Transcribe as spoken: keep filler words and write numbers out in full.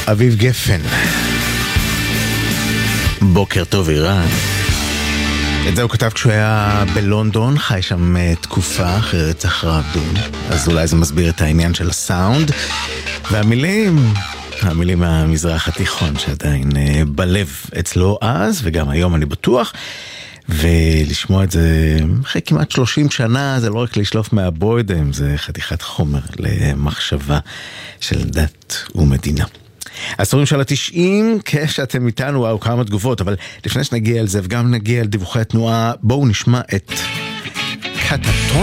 אביב גפן. בוקר טוב איראן. את זה הוא כתב כשהוא היה בלונדון, חי שם תקופה אחרי רצח רבין, אז אולי זה מסביר את העניין של הסאונד. והמילים, המילים מהמזרח התיכון שעדיין בלב אצלו אז וגם היום אני בטוח. ולשמוע את זה אחרי כמעט שלושים שנה, זה לא רק לשלוף מהבוידם, זה חתיכת חומר למחשבה של דת ומדינה. עשורים של התשעים, כשאתם איתנו, וואו, כמה תגובות, אבל לפני שנגיע על זה וגם נגיע על דיווחי התנועה, בואו נשמע את קטטון.